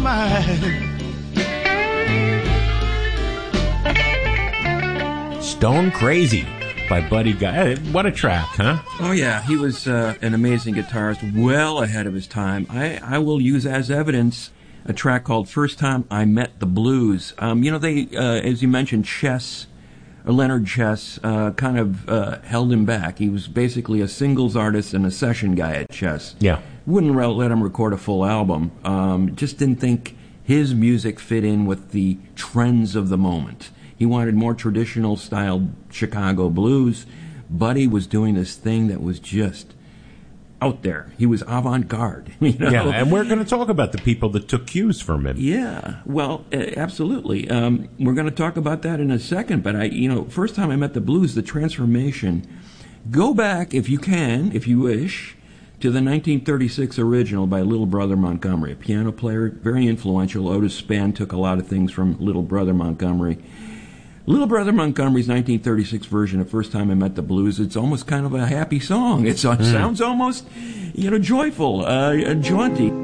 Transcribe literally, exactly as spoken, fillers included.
mind. Stone Crazy by Buddy Guy. What a track, huh? Oh, yeah. He was uh, an amazing guitarist, well ahead of his time. I, I will use as evidence a track called First Time I Met the Blues. Um, you know, they, uh, as you mentioned, Chess, or Leonard Chess, uh, kind of uh, held him back. He was basically a singles artist and a session guy at Chess. Yeah. Wouldn't re- let him record a full album. Um, just didn't think his music fit in with the trends of the moment. He wanted more traditional style Chicago blues. Buddy was doing this thing that was just out there. He was avant-garde. You know? Yeah, and we're going to talk about the people that took cues from him. Yeah, well, uh, absolutely. Um, we're going to talk about that in a second. But I, you know, first time I met the blues, the transformation. Go back if you can, if you wish, to the nineteen thirty-six original by Little Brother Montgomery, a piano player, very influential. Otis Spann took a lot of things from Little Brother Montgomery. Little Brother Montgomery's nineteen thirty-six version of First Time I Met the Blues, it's almost kind of a happy song. It's, it mm. sounds almost, you know, joyful, uh, jaunty.